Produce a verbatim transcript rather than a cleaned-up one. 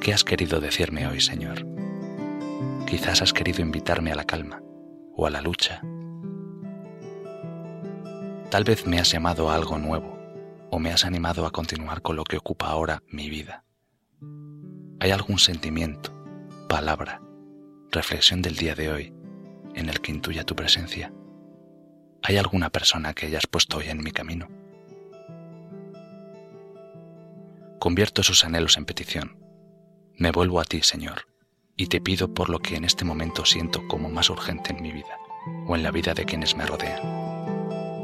¿Qué has querido decirme hoy, Señor? Quizás has querido invitarme a la calma o a la lucha. Tal vez me has llamado a algo nuevo o me has animado a continuar con lo que ocupa ahora mi vida. ¿Hay algún sentimiento, palabra, reflexión del día de hoy en el que intuya tu presencia? ¿Hay alguna persona que hayas puesto hoy en mi camino? Convierto esos anhelos en petición. Me vuelvo a ti, Señor, y te pido por lo que en este momento siento como más urgente en mi vida o en la vida de quienes me rodean.